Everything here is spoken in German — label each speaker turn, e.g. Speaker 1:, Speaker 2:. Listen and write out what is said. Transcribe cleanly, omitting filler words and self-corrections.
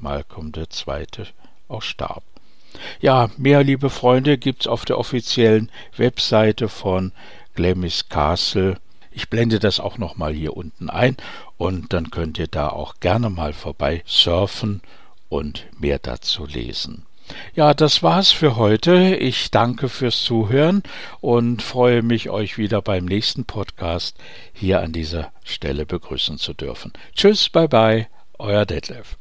Speaker 1: Malcolm II. Auch starb. Ja, mehr, liebe Freunde, gibt's auf der offiziellen Webseite von Glamis Castle. Ich blende das auch nochmal hier unten ein und dann könnt ihr da auch gerne mal vorbei surfen und mehr dazu lesen. Ja, das war's für heute. Ich danke fürs Zuhören und freue mich, euch wieder beim nächsten Podcast hier an dieser Stelle begrüßen zu dürfen. Tschüss, bye bye, euer Detlef.